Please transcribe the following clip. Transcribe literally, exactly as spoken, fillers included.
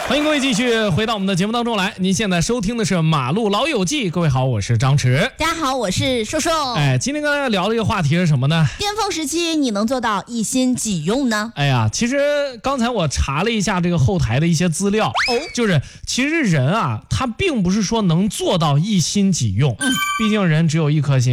欢迎各位继续回到我们的节目当中来。您现在收听的是《马路老友记》，各位好，我是张弛。 大家好，我是瘦瘦。 哎，今天刚才聊的一个话题是什么呢？ 巅峰时期你能做到一心几用呢？ 哎呀，其实刚才我查了一下这个后台的一些资料，哦，就是其实人啊，他并不是说能做到一心几用，嗯，毕竟人只有一颗心。